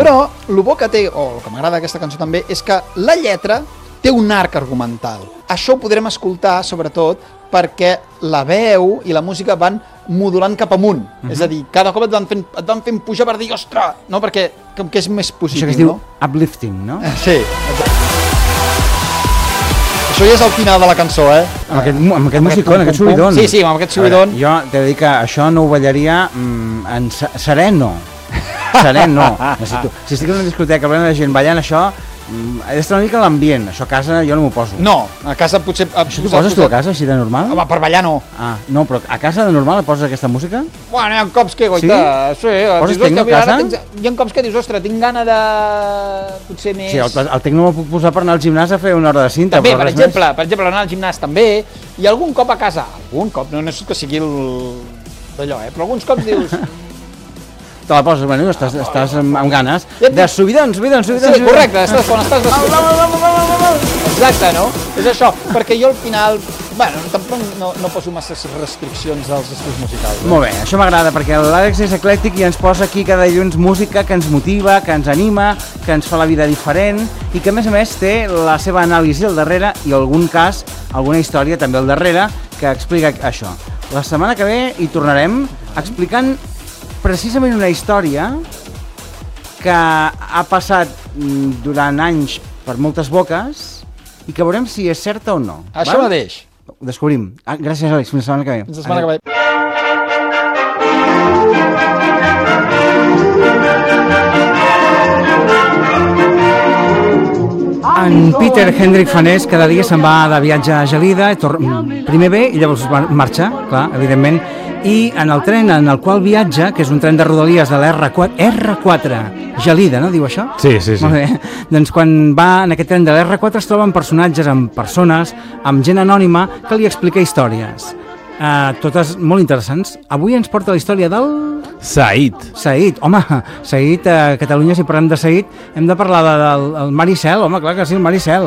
Però el bo que té, o el que m'agrada d'aquesta cançó també, és que la lletra té un arc argumental. Això ho podrem escoltar, sobretot, perquè la veu i la música van modulant cap amunt. És a dir, cada cop et van fent pujar per dir, ostres, no? Perquè com que és més positiu, no? Això que es diu uplifting, no? Sí. Això ja és el final de la cançó, eh? Amb aquest musicón, aquest subidón. Sí, amb aquest subidón. Jo t'he de dir que això no ho ballaria sereno. Sereno. Si estic en una discoteca plena de gent ballant això, ha d'estar una mica l'ambient. Això a casa jo no m'ho poso. No, a casa potser... Això t'ho poses tu a casa, així de normal? Home, per ballar no. Ah, no, però a casa de normal poses aquesta música? Bueno, hi ha cops que, goita... Sí? Poses tecno a casa? Hi ha cops que dius, ostres, tinc gana de... potser més... Sí, el tecno me'l puc posar per anar al gimnàs a fer una hora de cinta. També, per exemple, anar al gimnàs també, i algun cop a casa, no és que sigui d'allò, però alguns cops dius... Te la poses, bueno, estàs amb ganes de subidons. Sí, correcte, quan estàs de subidons. Exacte, no? És això, perquè jo al final, bueno, tampoc no poso massa restriccions als estils musicals. Molt bé, això m'agrada, perquè l'Àlex és eclèctic i ens posa aquí cada dilluns música que ens motiva, que ens anima, que ens fa la vida diferent i que a més té la seva anàlisi al darrere i en algun cas, alguna història també al darrere que explica això. La setmana que ve hi tornarem explicant precisament una història que ha passat durant anys per moltes boques i que veurem si és certa o no. Això mateix. Ho descobrim. Gràcies, Àlex. Fins la setmana que ve. Fins la setmana que ve. En Peter Hendrik Fanés cada dia se'n va de viatge a Gelida, primer ve i llavors marxa, clar, evidentment, i en el tren en el qual viatja, que és un tren de rodalies de la R4, Gelida, no diu això? Sí. Molt bé. Doncs quan va en aquest tren de la R4 es troben personatges amb persones, amb gent anònima que li explica històries. Totes molt interessants. Avui ens porta la història del... Said. Home, Said, a Catalunya, si parlem de Said, hem de parlar del Maricel, home, clar que sí, el Maricel.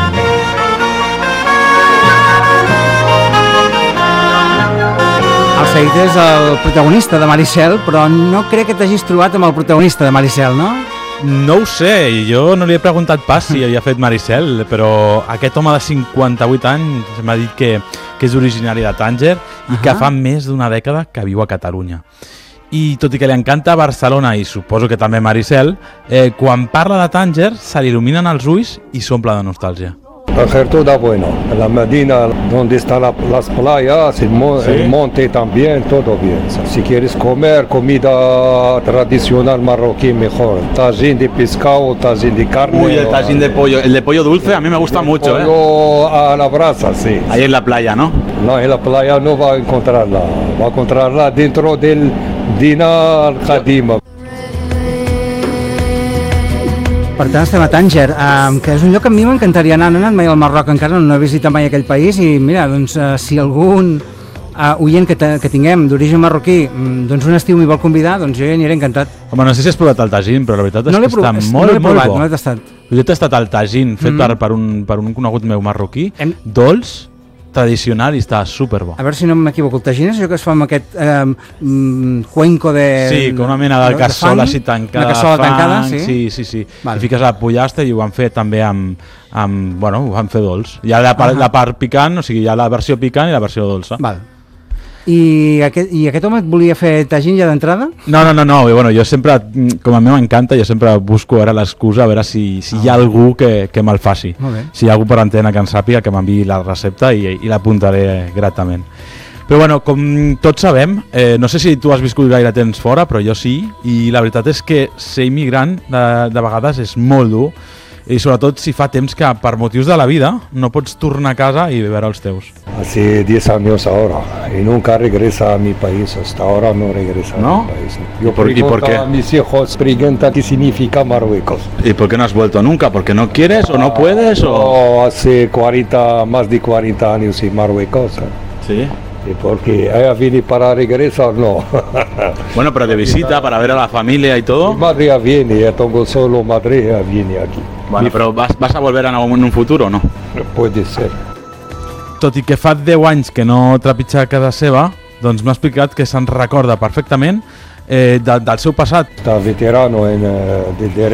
El Said és el protagonista de Maricel, però no crec que t'hagis trobat amb el protagonista de Maricel, no? No ho sé, jo no li he preguntat pas si havia fet Maricel, però aquest home de 58 anys m'ha dit que és originari de Tànger i que fa més d'una dècada que viu a Catalunya. I tot i que li encanta Barcelona i suposo que també Maricel, quan parla de Tànger se li il·luminen els ulls i s'omple de nostàlgia. Toda bueno. La Medina, donde están las playas, el monte también, todo bien. Si quieres comer comida tradicional marroquí, mejor. Tajín de pescado, tajín de carne. Uy, el tajín de pollo. El de pollo dulce a mí me gusta mucho. Pollo a la brasa, sí. Ahí en la playa, ¿no? No, en la playa no va a encontrarla. Va a encontrarla dentro del Dinar Khadima. Per tant, estem a Tànger, que és un lloc que a mi m'encantaria anar. No he anat mai al Marroc, encara no he visitat mai aquell país i mira, doncs, si algun oient que tinguem d'origen marroquí doncs un estiu m'hi vol convidar, doncs jo hi aniré encantat. Home, no sé si has provat el tajín, però la veritat és que està molt bo. No l'he tastat. Jo he tastat el tajín fet per un conegut meu marroquí, dolç, tradicional i està superbo. A veure si no m'equivoco, el tajín és allò que es fa amb aquest cuenco de... Sí, com una mena de cassola així tancada. Una cassola tancada, sí? Sí. Vale. I fiques a la pollastre i ho van fer també bueno, ho van fer dolç. Hi ha la part picant, o sigui, hi ha la versió picant i la versió dolça. Val. I aquest home et volia fer tajín ja d'entrada? No, bueno, jo sempre, com a mi m'encanta, jo sempre busco l'excusa, a veure si hi ha algú que me'l faci. Si hi ha algú per antena que en sàpiga, que m'enviï la recepta i l'apuntaré gratament. Però bueno, com tots sabem, no sé si tu has viscut gaire temps fora, però jo sí, i la veritat és que ser immigrant de vegades és molt dur, i sobretot si fa temps que per motius de la vida no pots tornar a casa i veure els teus. Hace 10 años ahora y nunca regresa a mi país, hasta ahora no regresa a mi país. Yo pregunto a mis hijos, preguntan qué significa Marruecos. ¿Y por qué no has vuelto nunca? ¿Porque no quieres o no puedes? No, hace más de 40 años en Marruecos. ¿Sí? ¿Y porque ella viene para regresar? No. Bueno, pero de visita, para ver a la familia y todo. Mi madre viene, ya tengo solo madre, ella viene aquí. Bueno, però vas a volver en un futur o no? Puede ser. Tot i que fa 10 anys que no trepitja a casa seva, doncs m'ha explicat que se'n recorda perfectament del seu passat. Està veterano en